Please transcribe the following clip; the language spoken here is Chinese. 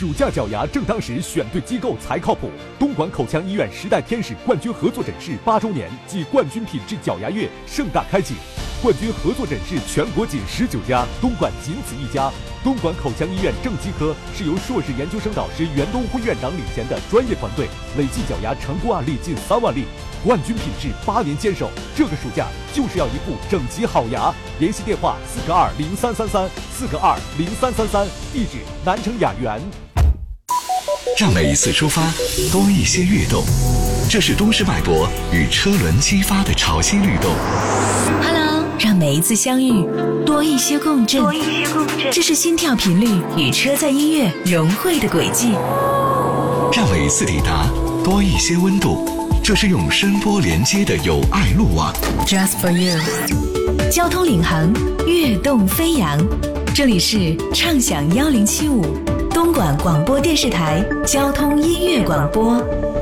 暑假脚牙正当时，选对机构才靠谱。东莞口腔医院时代天使冠军合作诊室8周年暨冠军品质脚牙月盛大开启，冠军合作诊室全国仅19家，东莞仅此一家。东莞口腔医院正畸科是由硕士研究生导师袁东辉院长领衔的专业团队，累计脚牙成功案例近3万例，冠军品质8年坚守。这个暑假就是要一副整齐好牙，联系电话4个20333，4个20333，地址南城雅园。 让每一次出发多一些跃动，这是都市脉搏与车轮激发的潮汐律动。 Hello， 让每一次相遇多一些共振，这是心跳频率与车载音乐融汇的轨迹。 让每一次抵达多一些温度，这是用声波连接的友爱路网。 Just for you， 交通领航，跃动飞扬。这里是畅享1075东莞广播电视台交通音乐广播。